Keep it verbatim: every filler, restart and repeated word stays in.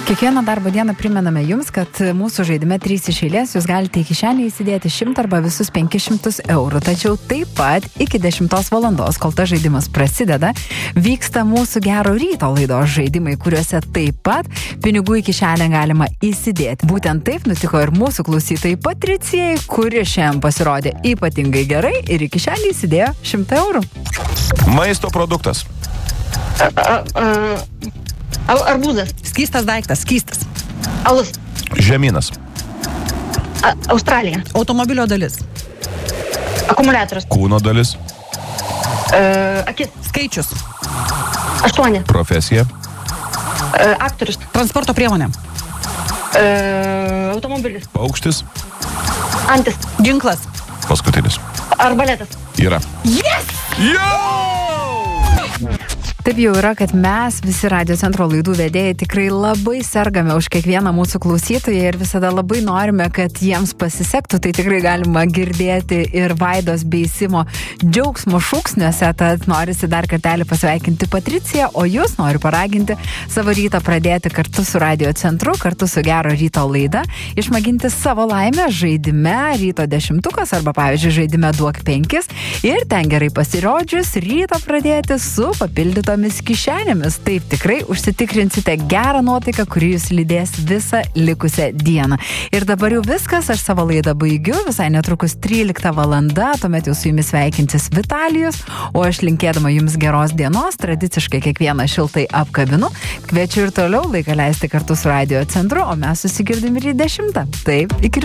Kiekvieną darbo dieną primename jums, kad mūsų žaidime trys iš eilės jūs galite į kišenę įsidėti šimtą arba visus penkis šimtus eurų. Tačiau taip pat iki dešimtos valandos, kol tas žaidimas prasideda, vyksta mūsų gero ryto laidos žaidimai, kuriuose taip pat pinigų į kišenę galima įsidėti. Būtent taip nutiko ir mūsų klausytojai Patricijai, kuri šiandien pasirodė ypatingai gerai ir į kišenę įsidėjo šimtą eurų. Maisto produktas. A, a, a, arbūzas. Skystas daiktas, skystas. Alus. Žemynas. A, Australija. Automobilio dalis. Akumuliatorius. Kūno dalis. E, akis. Skaičius. Aštuoni. Profesija. E, aktorius. Transporto priemonė. E, automobilis. Paukštis. Antis. Ginklas. Paskutinis. Arbaletas. Yra. Yes! Yo! Taip jau yra, kad mes visi Radio Centro laidų vedėjai tikrai labai sergame už kiekvieną mūsų klausytoją ir visada labai norime, kad jiems pasisektų. Tai tikrai galima girdėti ir Vaidos bei Simo džiaugsmo šūksniuose, tad norisi dar kartelį pasveikinti Patriciją, o jūs noriu paraginti savo rytą pradėti kartu su Radio Centru, kartu su Gero ryto laida, išmėginti savo laimę žaidime Ryto dešimtukas arba, pavyzdžiui, žaidime Duok penkis ir ten gerai pasirodžius rytą pradėti su papildyto kišenėmis. Taip tikrai užsitikrinsite gerą nuotaiką, kuri jūs lydės visą likusią dieną. Ir dabar jau viskas, aš savo laidą baigiu, visai netrukus trylikta valanda, tuomet jau su jumis sveikinsis Vitalijus, o aš linkėdama jums geros dienos, tradiciškai kiekvieną šiltai apkabinu, kviečiu ir toliau laiką leisti kartu su Radio Centru, o mes susigirdim ir į dešimtą. Taip, iki